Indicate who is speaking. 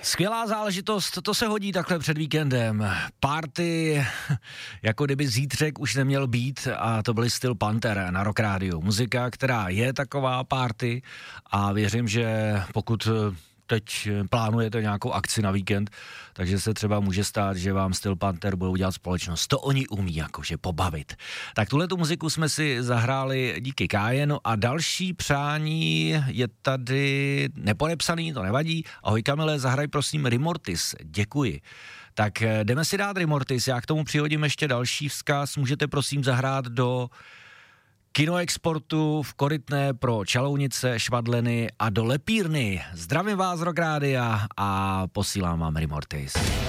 Speaker 1: Skvělá záležitost, to se hodí takhle před víkendem. Party, jako kdyby zítřek už neměl být, a to byly Steel Panther na Rock Radio. Muzika, která je taková party, a věřím, že pokud teď plánujete nějakou akci na víkend, takže se třeba může stát, že vám Steel Panther budou dělat společnost. To oni umí jakože pobavit. Tak tuhletu muziku jsme si zahráli díky Kájenu a další přání je tady nepodepsaný, to nevadí. Ahoj Kamile, zahraj prosím Rimortis, děkuji. Tak jdeme si dát Rimortis, já k tomu přihodím ještě další vzkaz, můžete prosím zahrát do Kinoexportu v Korytné pro Čalounice, Švadleny a do Lepírny. Zdravím vás z Rock Rádia a posílám vám Rimortis.